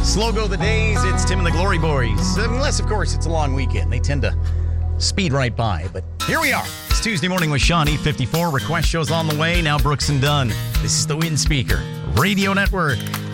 Slow go the days. It's Tim and the Glory Boys. Unless, of course, it's a long weekend. They tend to speed right by. But here we are. It's Tuesday morning with Sean, E54. Request shows on the way. Now Brooks and Dunn. This is the Wind Speaker Radio Network.